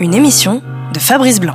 Une émission de Fabrice Blanc.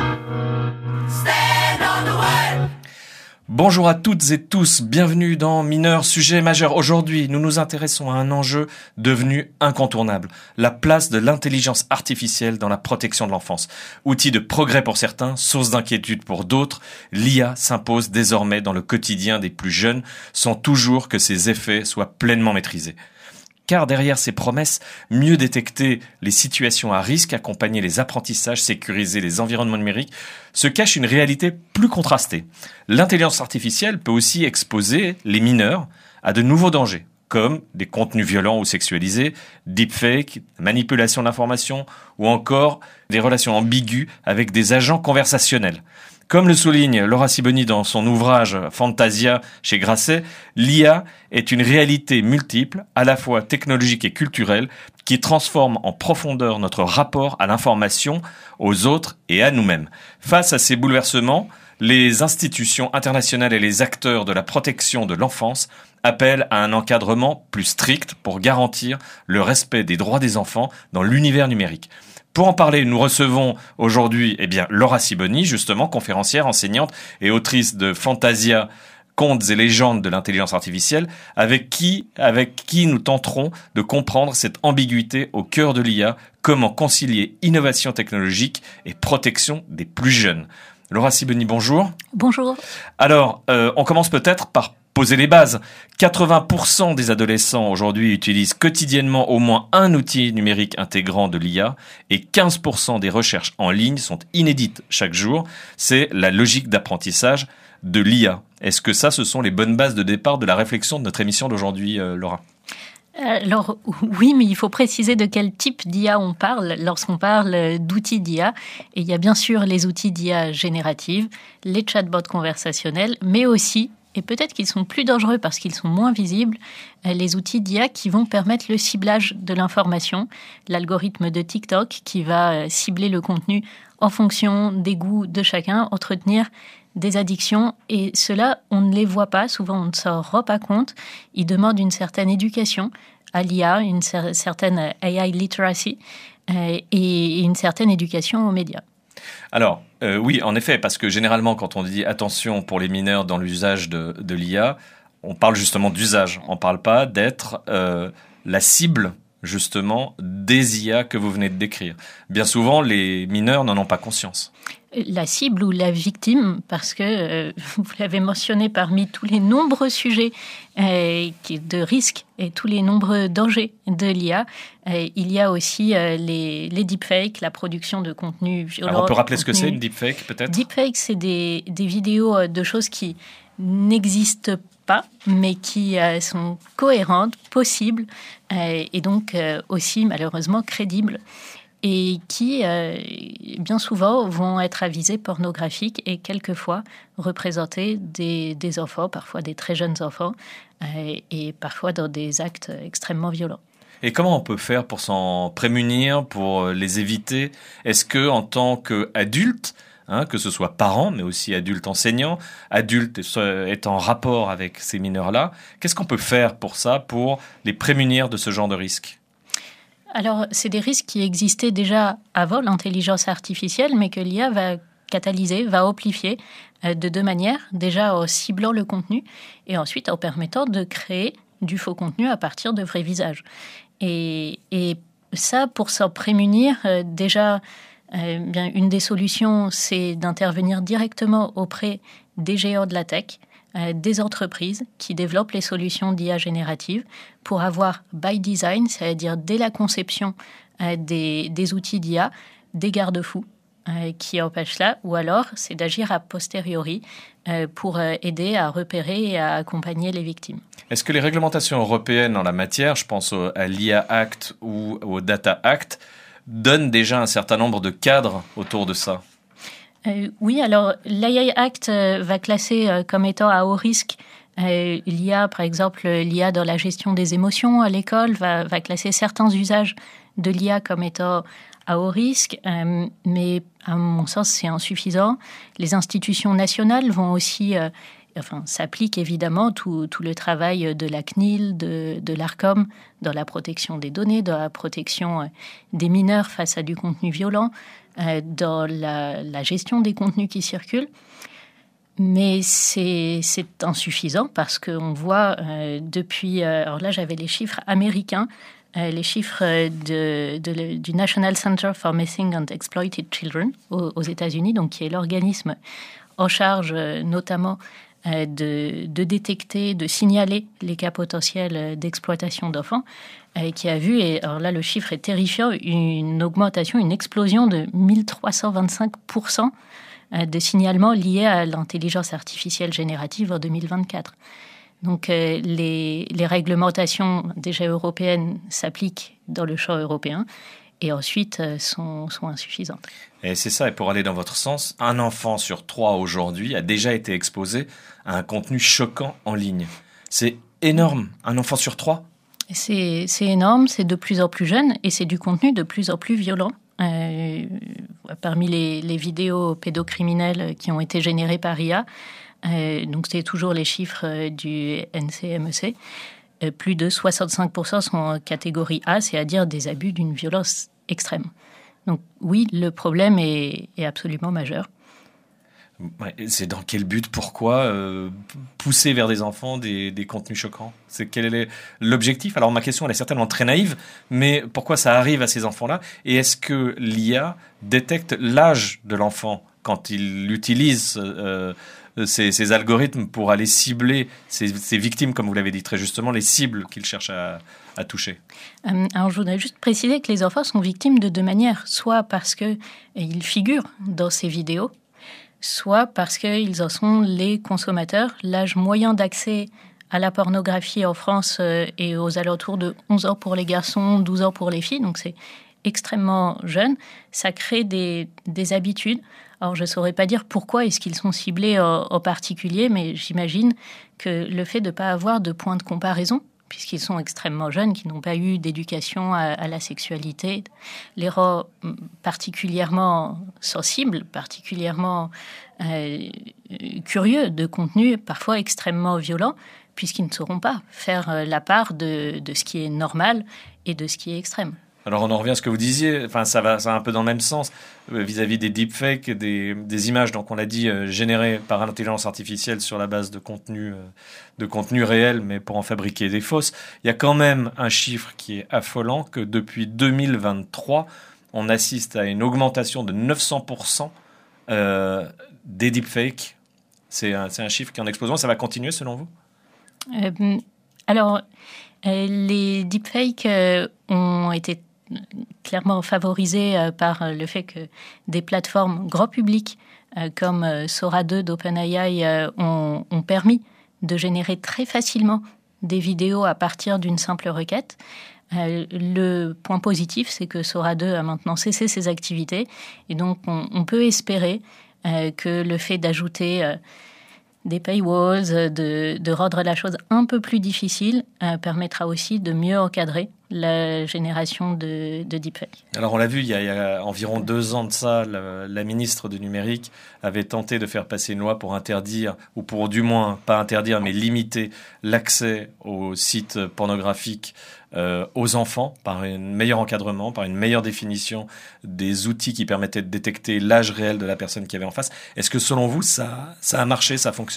Bonjour à toutes et tous, bienvenue dans Mineurs, sujet majeur. Aujourd'hui, nous nous intéressons à un enjeu devenu incontournable, la place de l'intelligence artificielle dans la protection de l'enfance. Outil de progrès pour certains, source d'inquiétude pour d'autres, l'IA s'impose désormais dans le quotidien des plus jeunes, sans toujours que ses effets soient pleinement maîtrisés. Car derrière ces promesses, mieux détecter les situations à risque, accompagner les apprentissages, sécuriser les environnements numériques, se cache une réalité plus contrastée. L'intelligence artificielle peut aussi exposer les mineurs à de nouveaux dangers, comme des contenus violents ou sexualisés, deepfake, manipulation d'informations, ou encore des relations ambiguës avec des agents conversationnels. Comme le souligne Laura Sibony dans son ouvrage Fantasia chez Grasset, l'IA est une réalité multiple, à la fois technologique et culturelle, qui transforme en profondeur notre rapport à l'information, aux autres et à nous-mêmes. Face à ces bouleversements, les institutions internationales et les acteurs de la protection de l'enfance appellent à un encadrement plus strict pour garantir le respect des droits des enfants dans l'univers numérique. Pour en parler, nous recevons aujourd'hui Laura Sibony, justement, conférencière, enseignante et autrice de Fantasia, contes et légendes de l'intelligence artificielle, avec qui nous tenterons de comprendre cette ambiguïté au cœur de l'IA, comment concilier innovation technologique et protection des plus jeunes. Laura Sibony, bonjour. Bonjour. Alors, on commence peut-être par poser les bases. 80% des adolescents aujourd'hui utilisent quotidiennement au moins un outil numérique intégrant de l'IA et 15% des recherches en ligne sont inédites chaque jour. C'est la logique d'apprentissage de l'IA. Est-ce que ce sont les bonnes bases de départ de la réflexion de notre émission d'aujourd'hui, Laura ? Alors oui, mais il faut préciser de quel type d'IA on parle lorsqu'on parle d'outils d'IA. Et il y a bien sûr les outils d'IA générative, les chatbots conversationnels, mais aussi, et peut-être qu'ils sont plus dangereux parce qu'ils sont moins visibles, les outils d'IA qui vont permettre le ciblage de l'information, l'algorithme de TikTok qui va cibler le contenu en fonction des goûts de chacun, entretenir des addictions. Et cela, on ne les voit pas, souvent on ne s'en rend pas compte. Ils demandent une certaine éducation à l'IA, une certaine AI literacy et une certaine éducation aux médias. Alors, oui, en effet, parce que généralement, quand on dit attention pour les mineurs dans l'usage de l'IA, on parle justement d'usage. On ne parle pas d'être la cible, justement, des IA que vous venez de décrire. Bien souvent, les mineurs n'en ont pas conscience. La cible ou la victime, parce que, vous l'avez mentionné, parmi tous les nombreux sujets de risques et tous les nombreux dangers de l'IA, il y a aussi les deepfakes, la production de contenus violents. Alors on peut rappeler ce que c'est, une deepfake, peut-être ? Deepfake, c'est des vidéos de choses qui n'existent pas, mais qui sont cohérentes, possibles, et donc aussi malheureusement crédibles, et qui, bien souvent, vont être à visée pornographique et quelquefois représenter des enfants, parfois des très jeunes enfants, et parfois dans des actes extrêmement violents. Et comment on peut faire pour s'en prémunir, pour les éviter ? Est-ce que, en tant qu'adulte, que ce soit parents, mais aussi adultes enseignants, adultes étant en rapport avec ces mineurs-là, qu'est-ce qu'on peut faire pour ça, pour les prémunir de ce genre de risques ? Alors, c'est des risques qui existaient déjà avant l'intelligence artificielle, mais que l'IA va catalyser, va amplifier de deux manières. Déjà en ciblant le contenu et ensuite en permettant de créer du faux contenu à partir de vrais visages. Et ça, pour s'en prémunir, déjà, une des solutions, c'est d'intervenir directement auprès des géants de la tech, des entreprises qui développent les solutions d'IA générative pour avoir by design, c'est-à-dire dès la conception des outils d'IA, des garde-fous qui empêchent cela, ou alors c'est d'agir a posteriori pour aider à repérer et à accompagner les victimes. Est-ce que les réglementations européennes en la matière, je pense à l'IA Act ou au Data Act, donnent déjà un certain nombre de cadres autour de ça ? Oui, alors l'AI Act va classer comme étant à haut risque l'IA, par exemple l'IA dans la gestion des émotions à l'école, va classer certains usages de l'IA comme étant à haut risque, mais à mon sens c'est insuffisant. Les institutions nationales vont aussi s'applique évidemment tout le travail de la CNIL, de l'ARCOM, dans la protection des données, dans la protection des mineurs face à du contenu violent, dans la gestion des contenus qui circulent. Mais c'est insuffisant parce qu'on voit depuis... alors là, j'avais les chiffres américains, les chiffres du National Center for Missing and Exploited Children aux États-Unis, donc qui est l'organisme en charge notamment de détecter, de signaler les cas potentiels d'exploitation d'enfants, qui a vu, et alors là le chiffre est terrifiant, une augmentation, une explosion de 1325% de signalements liés à l'intelligence artificielle générative en 2024. Donc les réglementations déjà européennes s'appliquent dans le champ européen et ensuite sont insuffisantes. Et c'est ça, et pour aller dans votre sens, un enfant sur 3 aujourd'hui a déjà été exposé à un contenu choquant en ligne. C'est énorme, un enfant sur 3 ? C'est énorme, c'est de plus en plus jeune et c'est du contenu de plus en plus violent. Parmi les vidéos pédocriminelles qui ont été générées par IA, donc c'est toujours les chiffres du NCMEC, plus de 65% sont en catégorie A, c'est-à-dire des abus d'une violence extrême. Donc oui, le problème est absolument majeur. Ouais, c'est dans quel but, pourquoi pousser vers des enfants des contenus choquants ? Quel est l'objectif ? Alors ma question elle est certainement très naïve, mais pourquoi ça arrive à ces enfants-là ? Et est-ce que l'IA détecte l'âge de l'enfant quand il utilise ces algorithmes pour aller cibler ces victimes, comme vous l'avez dit très justement, les cibles qu'il cherche à toucher ? Alors je voudrais juste préciser que les enfants sont victimes de deux manières, soit parce qu'ils figurent dans ces vidéos, soit parce qu'ils en sont les consommateurs. L'âge moyen d'accès à la pornographie en France est aux alentours de 11 ans pour les garçons, 12 ans pour les filles, donc c'est extrêmement jeune. Ça crée des habitudes. Alors je ne saurais pas dire pourquoi est-ce qu'ils sont ciblés en particulier, mais j'imagine que le fait de ne pas avoir de point de comparaison, puisqu'ils sont extrêmement jeunes, qui n'ont pas eu d'éducation à la sexualité, les rend particulièrement sensibles, particulièrement curieux de contenus parfois extrêmement violents, puisqu'ils ne sauront pas faire la part de ce qui est normal et de ce qui est extrême. Alors on en revient à ce que vous disiez, enfin ça va un peu dans le même sens vis-à-vis des deepfakes, des images, donc on l'a dit, générées par l'intelligence artificielle sur la base de contenu réel, mais pour en fabriquer des fausses. Il y a quand même un chiffre qui est affolant, que depuis 2023, on assiste à une augmentation de 900% des deepfakes. C'est un chiffre qui est en explosion. Ça va continuer selon vous ? Alors, les deepfakes ont été clairement favorisés par le fait que des plateformes grand public comme Sora 2 d'OpenAI ont permis de générer très facilement des vidéos à partir d'une simple requête. Le point positif, c'est que Sora 2 a maintenant cessé ses activités et donc on peut espérer que le fait d'ajouter des paywalls, de rendre la chose un peu plus difficile, permettra aussi de mieux encadrer la génération de deepfakes. Alors on l'a vu, il y a environ 2 ans de ça, la ministre du numérique avait tenté de faire passer une loi pour interdire, ou pour du moins pas interdire, mais limiter l'accès aux sites pornographiques aux enfants par un meilleur encadrement, par une meilleure définition des outils qui permettaient de détecter l'âge réel de la personne qui avait en face. Est-ce que selon vous, ça a marché, ça a fonctionné ?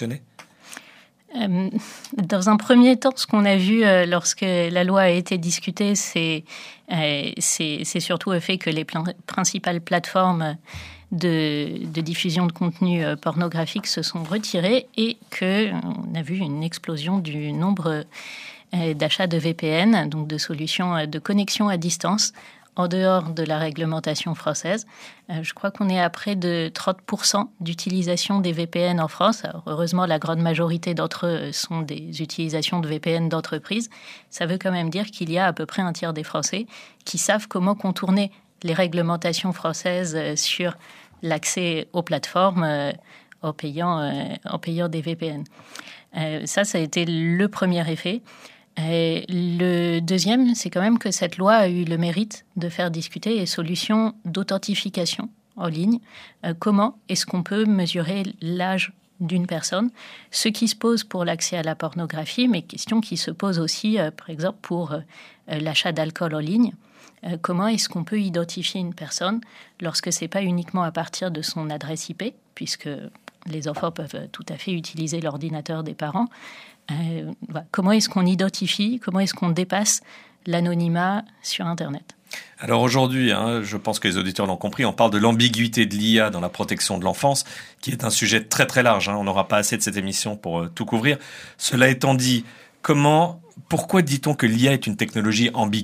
Dans un premier temps, ce qu'on a vu lorsque la loi a été discutée, c'est surtout le fait que les principales plateformes de diffusion de contenu pornographique se sont retirées et qu'on a vu une explosion du nombre d'achats de VPN, donc de solutions de connexion à distance, en dehors de la réglementation française. Je crois qu'on est à près de 30% d'utilisation des VPN en France. Alors, heureusement, la grande majorité d'entre eux sont des utilisations de VPN d'entreprise. Ça veut quand même dire qu'il y a à peu près un tiers des Français qui savent comment contourner les réglementations françaises sur l'accès aux plateformes en payant des VPN. Ça a été le premier effet. Le deuxième, c'est quand même que cette loi a eu le mérite de faire discuter les solutions d'authentification en ligne. Comment est-ce qu'on peut mesurer l'âge d'une personne, ce qui se pose pour l'accès à la pornographie, mais question qui se pose aussi, par exemple, pour l'achat d'alcool en ligne. Comment est-ce qu'on peut identifier une personne lorsque ce n'est pas uniquement à partir de son adresse IP, puisque les enfants peuvent tout à fait utiliser l'ordinateur des parents. Voilà. Comment est-ce qu'on identifie, comment est-ce qu'on dépasse l'anonymat sur Internet ? Alors aujourd'hui, je pense que les auditeurs l'ont compris, on parle de l'ambiguïté de l'IA dans la protection de l'enfance, qui est un sujet très très large. On n'aura pas assez de cette émission pour tout couvrir. Cela étant dit, pourquoi dit-on que l'IA est une technologie ambiguë ?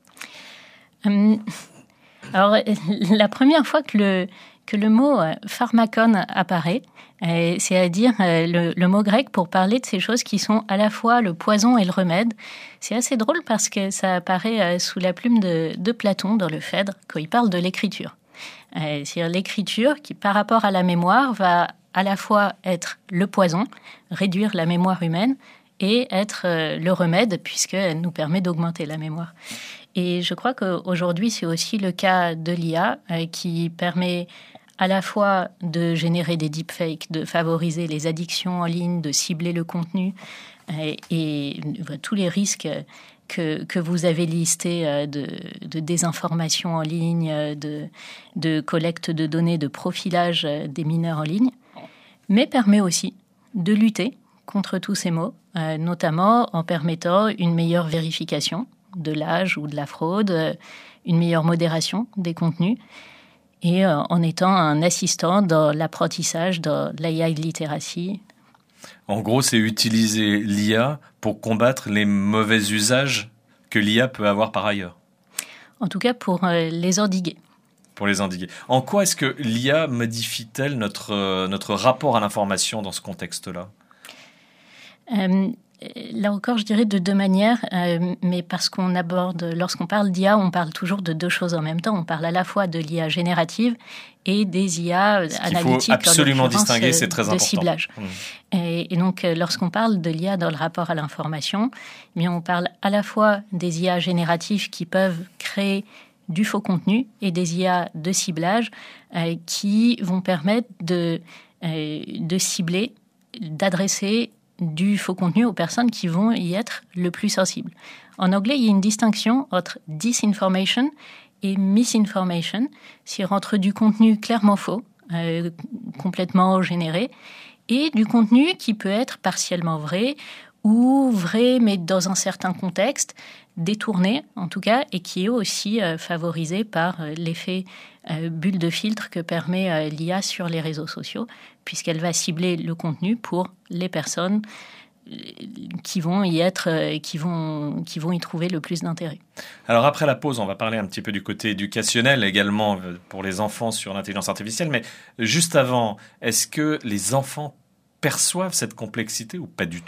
Alors, la première fois que le mot pharmakon apparaît, c'est-à-dire le mot grec pour parler de ces choses qui sont à la fois le poison et le remède. C'est assez drôle parce que ça apparaît sous la plume de Platon dans le Phèdre, quand il parle de l'écriture. C'est-à-dire l'écriture qui, par rapport à la mémoire, va à la fois être le poison, réduire la mémoire humaine, et être le remède, puisqu'elle nous permet d'augmenter la mémoire. Et je crois qu'aujourd'hui, c'est aussi le cas de l'IA qui permet à la fois de générer des deepfakes, de favoriser les addictions en ligne, de cibler le contenu et tous les risques que vous avez listés de désinformation en ligne, de collecte de données, de profilage des mineurs en ligne, mais permet aussi de lutter contre tous ces maux, notamment en permettant une meilleure vérification de l'âge ou de la fraude, une meilleure modération des contenus et en étant un assistant dans l'apprentissage, dans l'AI literacy. En gros, c'est utiliser l'IA pour combattre les mauvais usages que l'IA peut avoir par ailleurs. En tout cas, pour les endiguer. Pour les endiguer. En quoi est-ce que l'IA modifie-t-elle notre rapport à l'information dans ce contexte-là ? Là encore, je dirais de deux manières, mais parce lorsqu'on parle d'IA, on parle toujours de deux choses en même temps. On parle à la fois de l'IA générative et des IA analytiques. Il faut absolument distinguer, c'est très important. De ciblage. Et donc, lorsqu'on parle de l'IA dans le rapport à l'information, mais on parle à la fois des IA génératives qui peuvent créer du faux contenu et des IA de ciblage qui vont permettre de cibler, d'adresser du faux contenu aux personnes qui vont y être le plus sensibles. En anglais, il y a une distinction entre disinformation et misinformation, c'est entre du contenu clairement faux, complètement généré, et du contenu qui peut être partiellement vrai ou vrai, mais dans un certain contexte, détourné en tout cas, et qui est aussi favorisé par l'effet bulle de filtre que permet l'IA sur les réseaux sociaux, puisqu'elle va cibler le contenu pour les personnes qui vont y trouver le plus d'intérêt. Alors après la pause, on va parler un petit peu du côté éducationnel également pour les enfants sur l'intelligence artificielle, mais juste avant, est-ce que les enfants perçoivent cette complexité ou pas du tout ?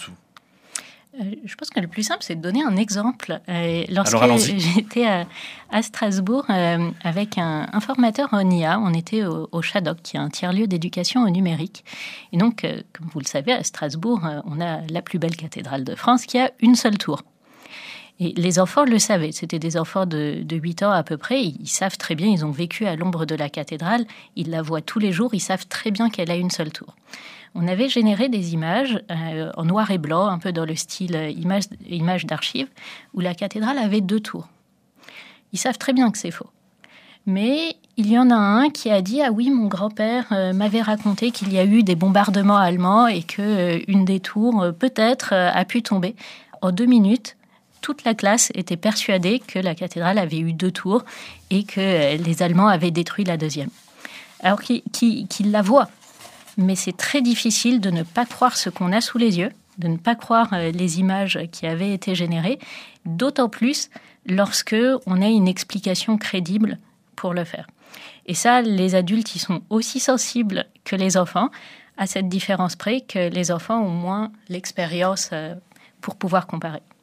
Je pense que le plus simple, c'est de donner un exemple. Lorsque j'étais à Strasbourg avec un formateur en IA, on était au Shadok, qui est un tiers-lieu d'éducation au numérique. Et donc, comme vous le savez, à Strasbourg, on a la plus belle cathédrale de France qui a une seule tour. Et les enfants le savaient. C'était des enfants de 8 ans à peu près. Ils savent très bien, ils ont vécu à l'ombre de la cathédrale. Ils la voient tous les jours. Ils savent très bien qu'elle a une seule tour. On avait généré des images en noir et blanc, un peu dans le style image d'archives, où la cathédrale avait 2 tours. Ils savent très bien que c'est faux. Mais il y en a un qui a dit « Ah oui, mon grand-père m'avait raconté qu'il y a eu des bombardements allemands et qu'une des tours, peut-être, a pu tomber. » En 2 minutes, toute la classe était persuadée que la cathédrale avait eu 2 tours et que les Allemands avaient détruit la deuxième. Alors qu'ils la voient. Mais c'est très difficile de ne pas croire ce qu'on a sous les yeux, de ne pas croire les images qui avaient été générées, d'autant plus lorsque on a une explication crédible pour le faire. Et ça, les adultes, ils sont aussi sensibles que les enfants, à cette différence près que les enfants ont moins l'expérience pour pouvoir comparer.